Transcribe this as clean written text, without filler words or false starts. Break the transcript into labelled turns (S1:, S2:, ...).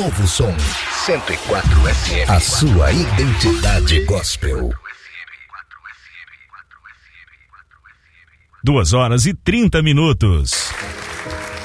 S1: novo som. 104 FM. A sua identidade gospel.
S2: 2 horas e 30 minutos.